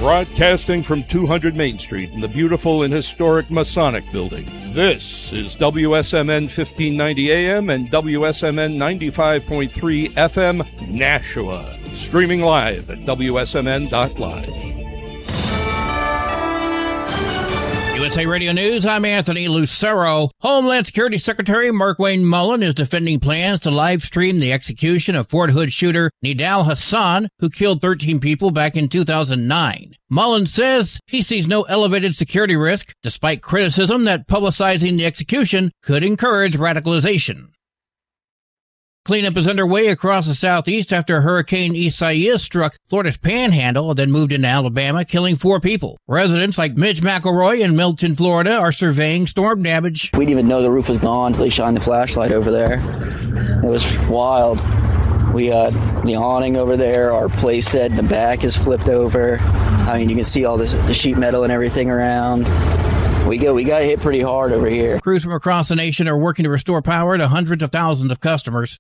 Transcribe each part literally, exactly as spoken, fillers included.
Broadcasting from two hundred Main Street in the beautiful and historic Masonic Building. This is W S M N fifteen ninety A M and W S M N ninety-five point three F M Nashua. Streaming live at W S M N dot live. U S A Radio News, I'm Anthony Lucero. Homeland Security Secretary Markwayne Mullin is defending plans to live stream the execution of Fort Hood shooter Nidal Hasan, who killed thirteen people back in two thousand nine. Mullin says he sees no elevated security risk, despite criticism that publicizing the execution could encourage radicalization. Cleanup is underway across the southeast after Hurricane Isaias struck Florida's Panhandle and then moved into Alabama, killing four people. Residents like Mitch McElroy in Milton, Florida, are surveying storm damage. We didn't even know the roof was gone until they shined the flashlight over there. It was wild. We had the awning over there. Our place set in the back is flipped over. I mean, you can see all this, the sheet metal and everything around. We go. We got hit pretty hard over here. Crews from across the nation are working to restore power to hundreds of thousands of customers.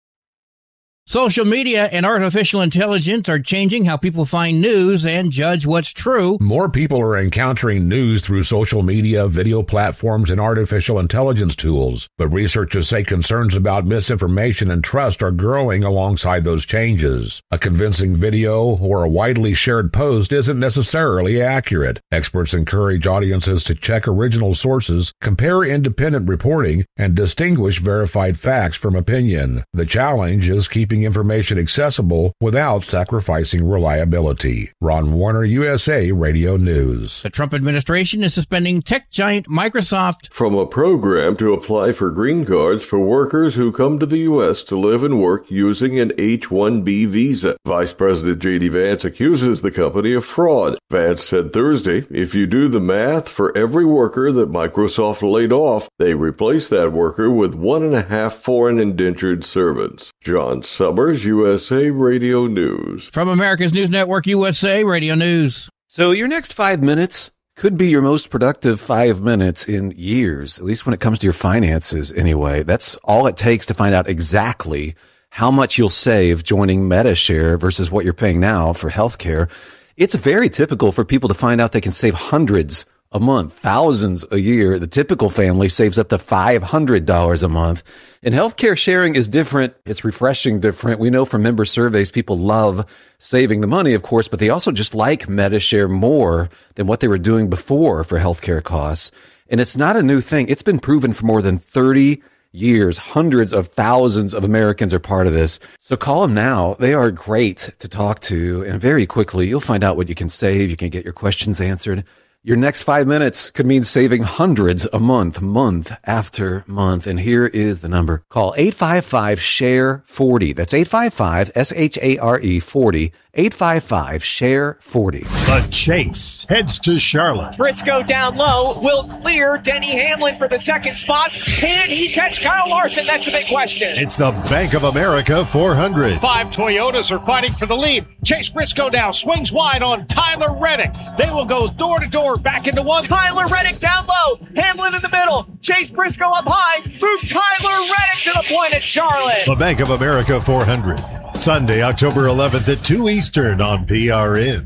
Social media and artificial intelligence are changing how people find news and judge what's true. More people are encountering news through social media, video platforms, and artificial intelligence tools. But researchers say concerns about misinformation and trust are growing alongside those changes. A convincing video or a widely shared post isn't necessarily accurate. Experts encourage audiences to check original sources, compare independent reporting, and distinguish verified facts from opinion. The challenge is keeping information accessible without sacrificing reliability. Ron Warner, U S A Radio News. The Trump administration is suspending tech giant Microsoft from a program to apply for green cards for workers who come to the U S to live and work using an H one B visa. Vice President J D Vance accuses the company of fraud. Vance said Thursday, if you do the math, for every worker that Microsoft laid off, they replaced that worker with one and a half foreign indentured servants. John Summers, U S A Radio News. From America's News Network, U S A Radio News. So your next five minutes could be your most productive five minutes in years, at least when it comes to your finances anyway. That's all it takes to find out exactly how much you'll save joining MediShare versus what you're paying now for healthcare. It's very typical for people to find out they can save hundreds a month, thousands a year. The typical family saves up to five hundred dollars a month. And healthcare sharing is different. It's refreshing different. We know from member surveys, people love saving the money, of course, but they also just like MediShare more than what they were doing before for healthcare costs. And it's not a new thing. It's been proven for more than thirty years. Hundreds of thousands of Americans are part of this. So call them now. They are great to talk to. And very quickly, you'll find out what you can save. You can get your questions answered. Your next five minutes could mean saving hundreds a month, month after month. And here is the number. Call eight five five, S H A R E, forty. That's eight five five, S H A R E, forty. eight five five, S H A R E, forty. The chase heads to Charlotte. Briscoe down low will clear Denny Hamlin for the second spot. Can he catch Kyle Larson? That's the big question. It's the Bank of America four hundred. Five Toyotas are fighting for the lead. Chase Briscoe now swings wide on Tyler Reddick. They will go door to door back into one. Tyler Reddick down low. Hamlin in the middle. Chase Briscoe up high. Move Tyler Reddick to the point at Charlotte. The Bank of America four hundred. Sunday, October eleventh at two Eastern on P R N.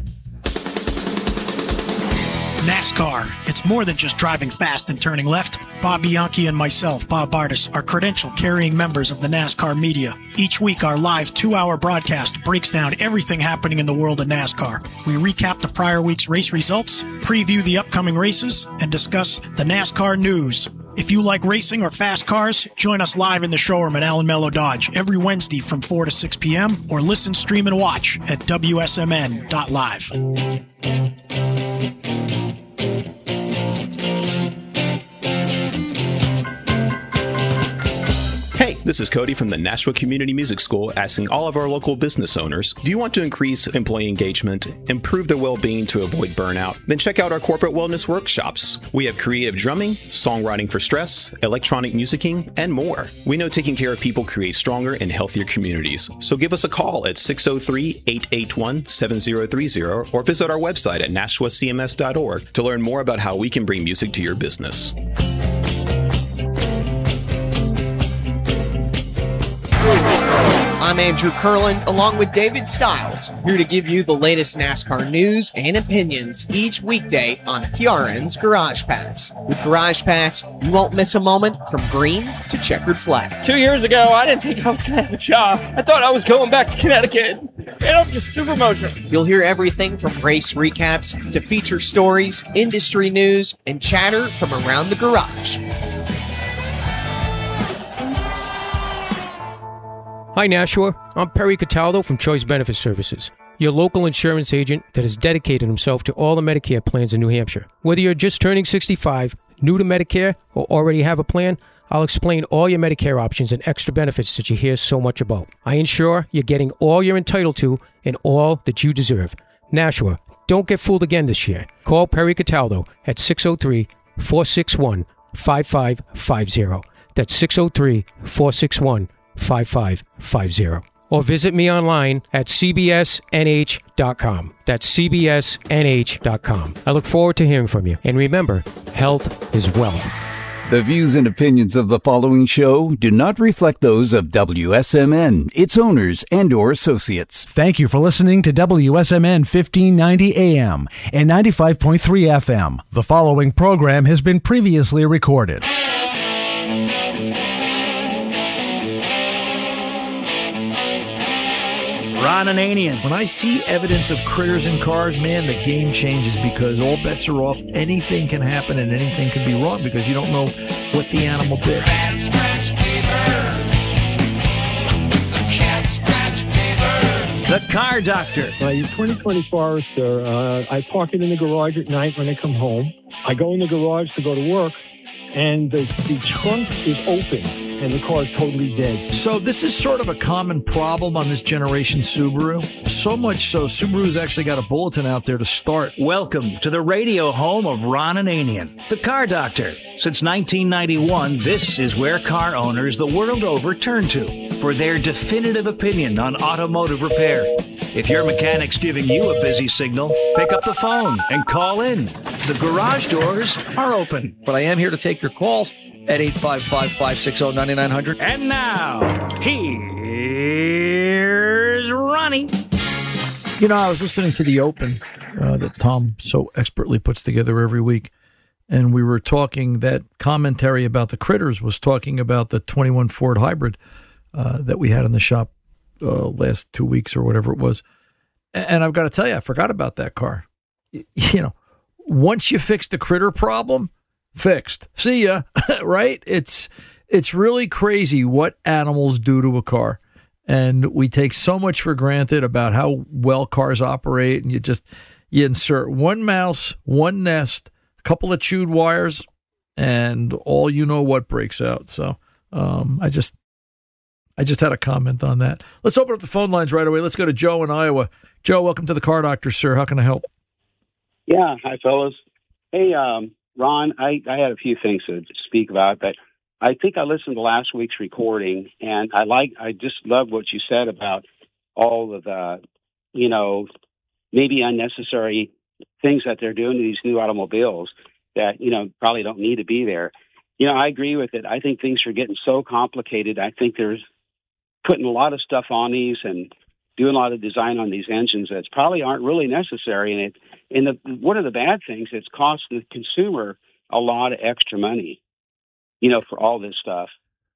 NASCAR. It's more than just driving fast and turning left. Bob Bianchi and myself, Bob Bartis, are credential-carrying members of the NASCAR media. Each week, our live two-hour broadcast breaks down everything happening in the world of NASCAR. We recap the prior week's race results, preview the upcoming races, and discuss the NASCAR news. If you like racing or fast cars, join us live in the showroom at Allen Mello Dodge every Wednesday from four to six p.m. or listen, stream, and watch at W S M N dot live. Hey, this is Cody from the Nashua Community Music School asking all of our local business owners, do you want to increase employee engagement, improve their well-being to avoid burnout? Then check out our corporate wellness workshops. We have creative drumming, songwriting for stress, electronic musicking, and more. We know taking care of people creates stronger and healthier communities. So give us a call at six oh three, eight eight one, seven oh three oh or visit our website at nashua c m s dot org to learn more about how we can bring music to your business. I'm I'm Andrew Kurland, along with David Stiles, here to give you the latest NASCAR news and opinions each weekday on P R N's Garage Pass. With Garage Pass, you won't miss a moment from green to checkered flag. Two years ago, I didn't think I was going to have a job. I thought I was going back to Connecticut, and I'm just super emotional. You'll hear everything from race recaps to feature stories, industry news, and chatter from around the garage. Hi, Nashua. I'm Perry Cataldo from Choice Benefit Services, your local insurance agent that has dedicated himself to all the Medicare plans in New Hampshire. Whether you're just turning sixty-five, new to Medicare, or already have a plan, I'll explain all your Medicare options and extra benefits that you hear so much about. I ensure you're getting all you're entitled to and all that you deserve. Nashua, don't get fooled again this year. Call Perry Cataldo at six oh three, four six one, five five five zero. That's six oh three, four six one, five five five zero. Or visit me online at c b s n h dot com. That's c b s n h dot com. I look forward to hearing from you. And remember, health is wealth. The views and opinions of the following show do not reflect those of W S M N, its owners, and or associates. Thank you for listening to W S M N fifteen ninety A M and ninety-five point three F M. The following program has been previously recorded. Ron Ananian. When I see evidence of critters in cars, man, the game changes because all bets are off. Anything can happen and anything can be wrong because you don't know what the animal did. Rat scratch fever. Cat scratch fever. The Car Doctor. I use twenty twenty Forester. Uh, I park it in the garage at night when I come home. I go in the garage to go to work, and the, the trunk is open. And the car is totally dead. So this is sort of a common problem on this generation Subaru. So much so, Subaru's actually got a bulletin out there to start. Welcome to the radio home of Ron Ananian, the Car Doctor. Since nineteen ninety-one, this is where car owners the world over turn to for their definitive opinion on automotive repair. If your mechanic's giving you a busy signal, pick up the phone and call in. The garage doors are open. But I am here to take your calls at eight five five, five six zero, nine nine zero zero. And now, here's Ronnie. You know, I was listening to the Open uh, that Tom so expertly puts together every week, and we were talking, that commentary about the critters was talking about the twenty-one Ford Hybrid uh, that we had in the shop uh, last two weeks or whatever it was. And I've got to tell you, I forgot about that car. You know, once you fix the critter problem, fixed. See ya, right? It's it's really crazy what animals do to a car. And we take so much for granted about how well cars operate. And you just, you insert one mouse, one nest, a couple of chewed wires, and all you know what breaks out. So um, I just, I just had a comment on that. Let's open up the phone lines right away. Let's go to Joe in Iowa. Joe, welcome to the Car Doctor, sir. How can I help? Yeah. Hi, fellas. Hey, um, Ron, I, I had a few things to speak about, but I think I listened to last week's recording, and I like, I just love what you said about all of the, you know, maybe unnecessary things that they're doing to these new automobiles that, you know, probably don't need to be there. You know, I agree with it. I think things are getting so complicated. I think there's putting a lot of stuff on these and doing a lot of design on these engines that probably aren't really necessary. And it, and the, one of the bad things, it's costing the consumer a lot of extra money, you know, for all this stuff.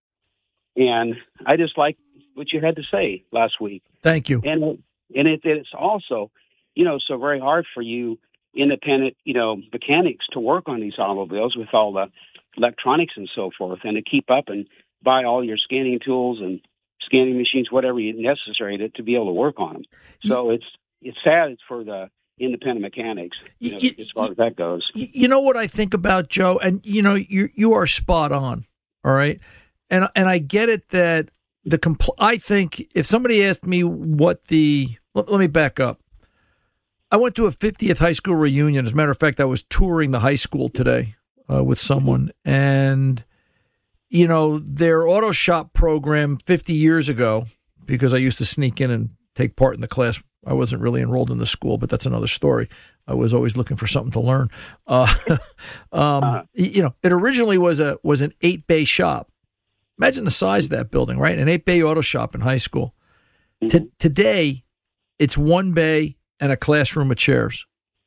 And I just like what you had to say last week. Thank you. And, and it, it's also, you know, so very hard for you independent, you know, mechanics to work on these automobiles with all the electronics and so forth, and to keep up and buy all your scanning tools and scanning machines, whatever is necessary to, to be able to work on them. So it's it's sad for the independent mechanics, you know, you, as far as that goes. You know what I think about, Joe, and you know you you are spot on. All right, and and I get it that the compl- I think if somebody asked me what the let, let me back up. I went to a fiftieth high school reunion. As a matter of fact, I was touring the high school today uh, with someone, and you know their auto shop program fifty years ago, because I used to sneak in and take part in the class. I wasn't really enrolled in the school, but that's another story. I was always looking for something to learn. Uh, um, uh, you know, it originally was a was an eight bay shop. Imagine the size of that building, right? An eight bay auto shop in high school. T- today, it's one bay and a classroom of chairs.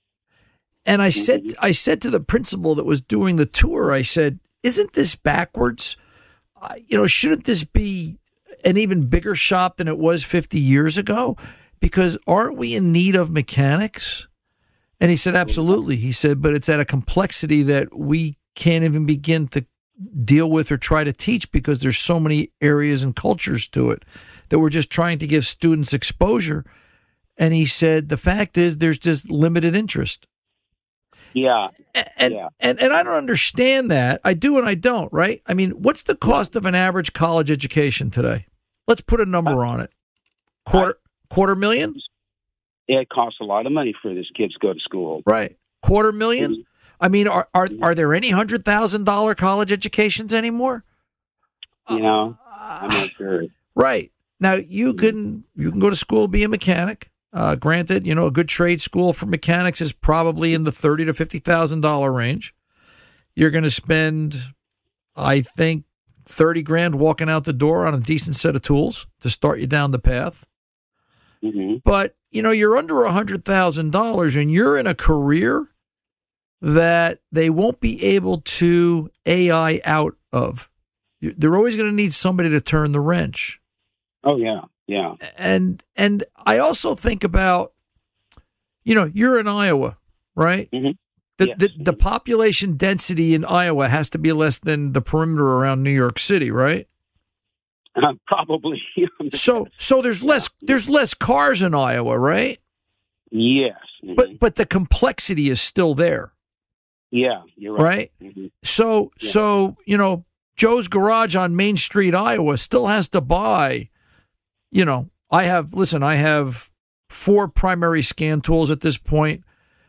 And I said, I said to the principal that was doing the tour, I said, "Isn't this backwards? Uh, you know, shouldn't this be an even bigger shop than it was fifty years ago? Because aren't we in need of mechanics?" And he said, "Absolutely." He said, "But it's at a complexity that we can't even begin to deal with or try to teach because there's so many areas and cultures to it that we're just trying to give students exposure." And he said, "The fact is there's just limited interest." Yeah. And, yeah. and and I don't understand that. I do and I don't, right? I mean, what's the cost of an average college education today? Let's put a number on it. Quarter quarter million? It costs a lot of money for these kids to go to school. Right. Quarter million? I mean, are are, are there any one hundred thousand dollars college educations anymore? You know, I'm not sure. Right. Now, you can you can go to school, be a mechanic. Uh, granted, you know, a good trade school for mechanics is probably in the thirty to fifty thousand dollar range. You're going to spend, I think, thirty grand walking out the door on a decent set of tools to start you down the path. Mm-hmm. But you know, you're under a hundred thousand dollars, and you're in a career that they won't be able to A I out of. They're always going to need somebody to turn the wrench. Oh yeah. Yeah. And and I also think about, you know, you're in Iowa, right? Mm-hmm. The, yes. the the population density in Iowa has to be less than the perimeter around New York City, right? Uh, probably. so so there's less there's less cars in Iowa, right? Yes. Mm-hmm. But but the complexity is still there. Yeah, you're right. Right? Mm-hmm. So yeah. so, you know, Joe's Garage on Main Street, Iowa still has to buy. You know, I have, listen, I have four primary scan tools at this point,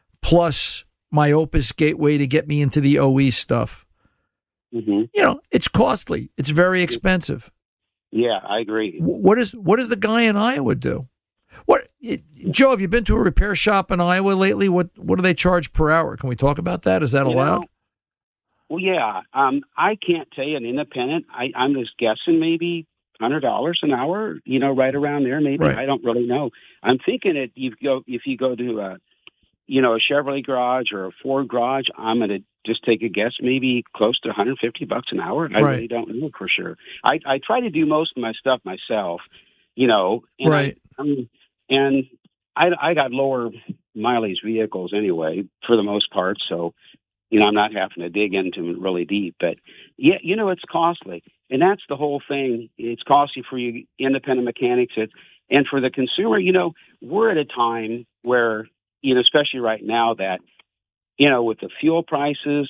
plus my Opus gateway to get me into the O E stuff. Mm-hmm. You know, it's costly. It's very expensive. Yeah, I agree. What is what does the guy in Iowa do? What, Joe, have you been to a repair shop in Iowa lately? What what do they charge per hour? Can we talk about that? Is that you allowed? Know, well, yeah. Um, I can't tell you an independent. I, I'm just guessing maybe one hundred dollars an hour, you know, right around there, maybe. Right. I don't really know. I'm thinking it. You go if you go to a, you know, a Chevrolet garage or a Ford garage. I'm going to just take a guess, maybe close to one hundred fifty bucks an hour. I Right. really don't know for sure. I, I try to do most of my stuff myself, you know. And Right. I, I mean, and I, I got lower mileage vehicles anyway, for the most part. So, you know, I'm not having to dig into them really deep. But yeah, you know, it's costly. And that's the whole thing. It's costly for you independent mechanics. It, and for the consumer, you know, we're at a time where, you know, especially right now that, you know, with the fuel prices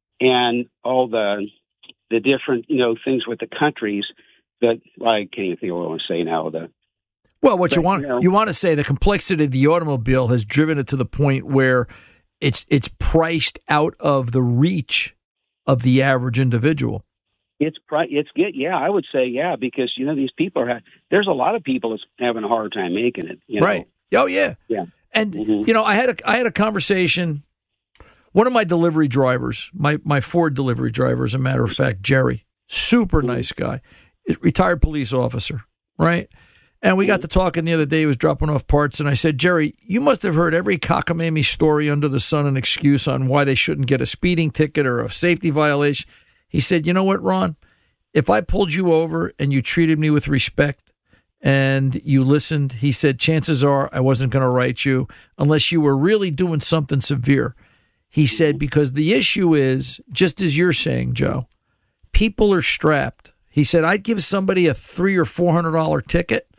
and all the the different, you know, things with the countries that, I can't even think of what I want to say now. The Well, what but, you want you know, you want to say the complexity of the automobile has driven it to the point where it's it's priced out of the reach of the average individual. It's pri- it's good. Yeah, I would say yeah, because you know these people are. Ha- there's a lot of people that's having a hard time making it. You know? Right. Oh yeah. Yeah. And Mm-hmm. you know, I had a I had a conversation. One of my delivery drivers, my my Ford delivery driver, as a matter of fact, Jerry, super nice guy, retired police officer, right? And we got to talking the other day. He was dropping off parts, and I said, Jerry, you must have heard every cockamamie story under the sun and excuse on why they shouldn't get a speeding ticket or a safety violation. He said, you know what, Ron? If I pulled you over and you treated me with respect and you listened, he said, chances are I wasn't going to write you unless you were really doing something severe. He said, because the issue is, just as you're saying, Joe, people are strapped. He said, I'd give somebody a three or four hundred dollar ticket,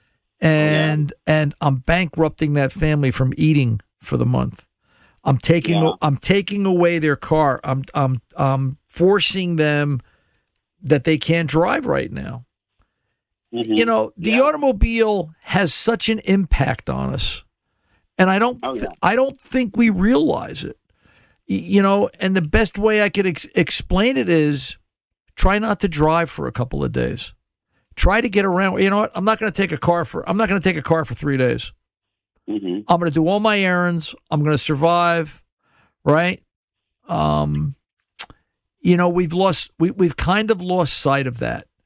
and yeah. and I'm bankrupting that family from eating for the month. I'm taking yeah. I'm taking away their car. I'm I'm I'm forcing them that they can't drive right now. Mm-hmm. You know, the yeah. automobile has such an impact on us, and I don't oh, yeah. I don't think we realize it. You know, and the best way I could ex- explain it is try not to drive for a couple of days. Try to get around. You know what? I'm not going to take a car for I'm not going to take a car for three days. Mm-hmm. I'm going to do all my errands. I'm going to survive, right? Um, you know, we've lost we we've kind of lost sight of that.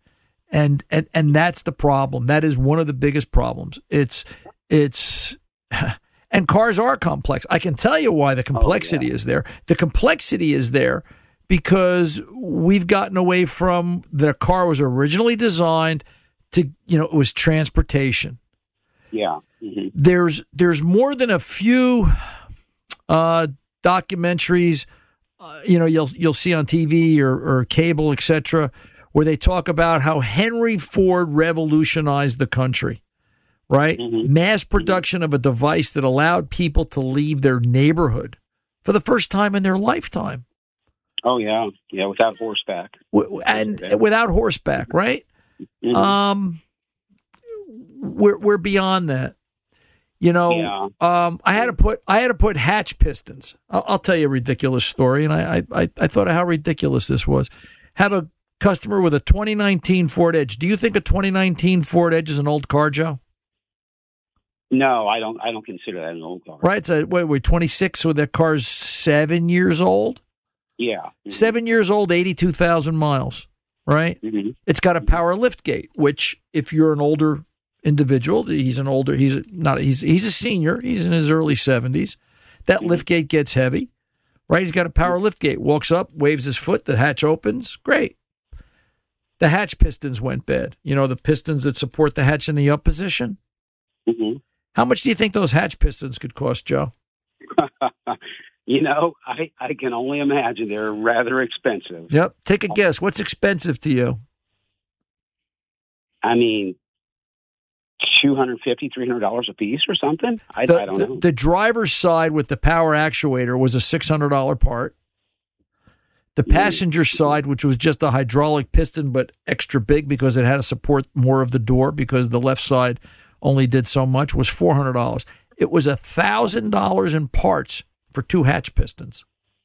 And, and and that's the problem. That is one of the biggest problems. It's it's and cars are complex. I can tell you why the complexity oh, yeah. is there. The complexity is there because we've gotten away from the car was originally designed to, you know, it was transportation. Yeah. Mm-hmm. There's there's more than a few uh, documentaries, uh, you know, you'll you'll see on T V or, or cable, et cetera, where they talk about how Henry Ford revolutionized the country, right? Mm-hmm. Mass production of a device that allowed people to leave their neighborhood for the first time in their lifetime. Oh, yeah. Yeah, without horseback. W- and yeah. without horseback, right? Mm-hmm. Um, we're we're beyond that. You know, yeah. um, I had to put I had to put hatch pistons. I'll, I'll tell you a ridiculous story, and I, I I thought of how ridiculous this was. Have a customer with a twenty nineteen Ford Edge. Do you think a twenty nineteen Ford Edge is an old car, Joe? No, I don't. I don't consider that an old car. Right? It's a wait, wait, twenty-six. So that car's seven years old. Yeah, mm-hmm. seven years old, eighty-two thousand miles. Right? Mm-hmm. It's got a power lift gate, which if you're an older individual, he's an older. He's not. He's he's a senior. He's in his early seventies. That mm-hmm. lift gate gets heavy. Right? He's got a power lift gate. Walks up, waves his foot. The hatch opens. Great. The hatch pistons went bad. You know, the pistons that support the hatch in the up position? Mm-hmm. How much do you think those hatch pistons could cost, Joe? You know, I, I can only imagine they're rather expensive. Yep. Take a guess. What's expensive to you? I mean, two hundred fifty dollars, three hundred dollars a piece or something? I, the, I don't the, know. The driver's side with the power actuator was a six hundred dollars part. The passenger side, which was just a hydraulic piston, but extra big because it had to support more of the door because the left side only did so much, was four hundred dollars. It was one thousand dollars in parts for two hatch pistons.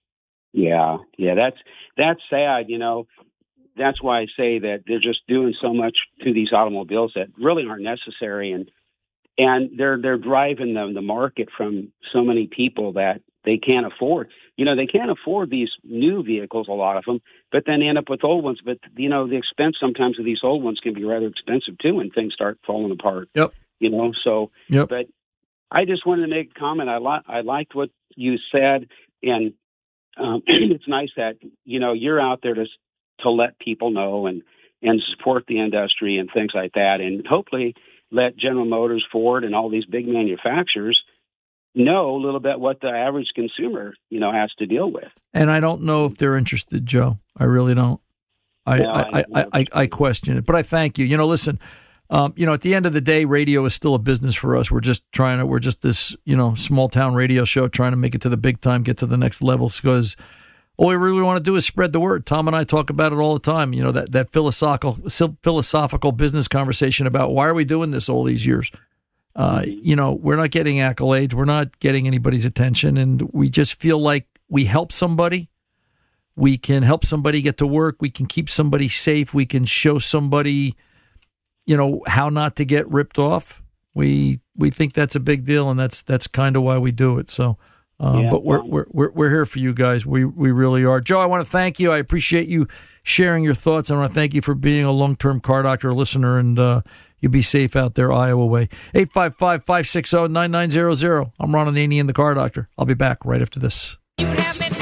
Yeah, yeah, that's that's sad, you know. That's why I say that they're just doing so much to these automobiles that really aren't necessary, and and they're they're driving the, the market from so many people that they can't afford. You know, they can't afford these new vehicles, a lot of them, but then end up with old ones. But, you know, the expense sometimes of these old ones can be rather expensive, too, when things start falling apart. Yep. You know, so, yep. But I just wanted to make a comment. I, li- I liked what you said, and um, it's nice that, you know, you're out there to to let people know and, and support the industry and things like that, and hopefully let General Motors, Ford, and all these big manufacturers know a little bit what the average consumer, you know, has to deal with. And I don't know if they're interested, Joe. I really don't. I no, I, I, I, I, I question it, but I thank you. You know, listen, um, you know, at the end of the day, radio is still a business for us. We're just trying to, we're just this, you know, small town radio show trying to make it to the big time, get to the next levels, because all we really want to do is spread the word. Tom and I talk about it all the time. You know, that, that philosophical, philosophical business conversation about why are we doing this all these years? Uh, you know, we're not getting accolades. We're not getting anybody's attention. And we just feel like we help somebody. We can help somebody get to work. We can keep somebody safe. We can show somebody, you know, how not to get ripped off. We we think that's a big deal, and that's that's kind of why we do it. So, um, yeah, but we're, we're we're we're here for you guys. We we really are. Joe, I want to thank you. I appreciate you sharing your thoughts. I want to thank you for being a long-term Car Doctor listener, and uh, you be safe out there, Iowa way. eight five five, five six zero, nine nine zero zero. I'm Ron Ananian, the Car Doctor. I'll be back right after this. You have me